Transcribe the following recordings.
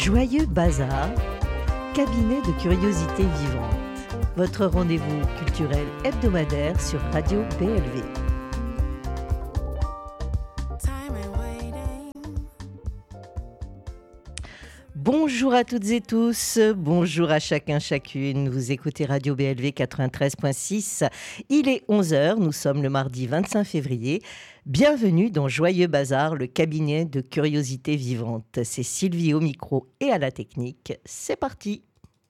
Joyeux Bazar, cabinet de curiosités vivantes. Votre rendez-vous culturel hebdomadaire sur Radio BLV. Bonjour à toutes et tous, bonjour à chacun, chacune. Vous écoutez Radio BLV 93.6. Il est 11h, nous sommes le mardi 25 février. Bienvenue dans Joyeux Bazar, le cabinet de curiosités vivantes. C'est Sylvie au micro et à la technique. C'est parti.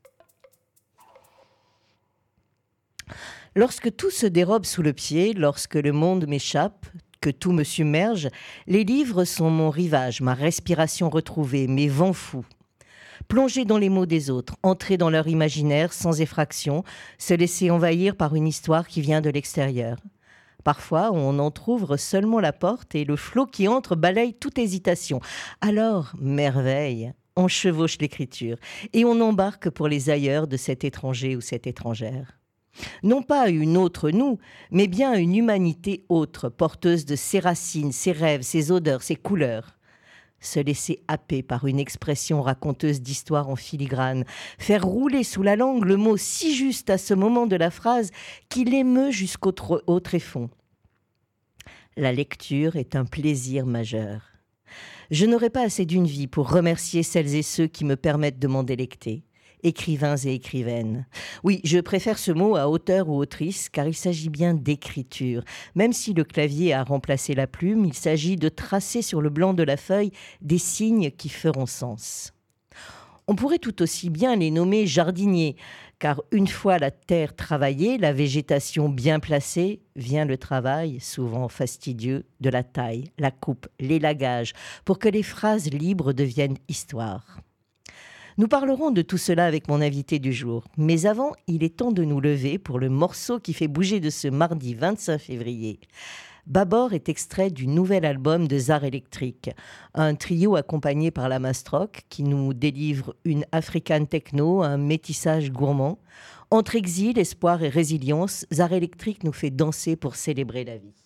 Lorsque tout se dérobe sous le pied, lorsque le monde m'échappe, que tout me submerge, les livres sont mon rivage, ma respiration retrouvée, mes vents fous. Plonger dans les mots des autres, entrer dans leur imaginaire sans effraction, se laisser envahir par une histoire qui vient de l'extérieur. Parfois, on entr'ouvre seulement la porte et le flot qui entre balaye toute hésitation. Alors, merveille, on chevauche l'écriture et on embarque pour les ailleurs de cet étranger ou cette étrangère. Non pas une autre nous, mais bien une humanité autre, porteuse de ses racines, ses rêves, ses odeurs, ses couleurs. Se laisser happer par une expression raconteuse d'histoire en filigrane, faire rouler sous la langue le mot si juste à ce moment de la phrase qu'il émeut jusqu'au tréfonds. La lecture est un plaisir majeur. Je n'aurai pas assez d'une vie pour remercier celles et ceux qui me permettent de m'en délecter. Écrivains et écrivaines. Oui, je préfère ce mot à auteur ou autrice car il s'agit bien d'écriture. Même si le clavier a remplacé la plume, il s'agit de tracer sur le blanc de la feuille des signes qui feront sens. On pourrait tout aussi bien les nommer jardiniers, car une fois la terre travaillée, la végétation bien placée, vient le travail, souvent fastidieux, de la taille, la coupe, l'élagage, pour que les phrases libres deviennent histoire. Nous parlerons de tout cela avec mon invité du jour. Mais avant, il est temps de nous lever pour le morceau qui fait bouger de ce mardi 25 février. Babor est extrait du nouvel album de Zar Electric, un trio accompagné par la Mastroc qui nous délivre une African techno, un métissage gourmand. Entre exil, espoir et résilience, Zar Electric nous fait danser pour célébrer la vie.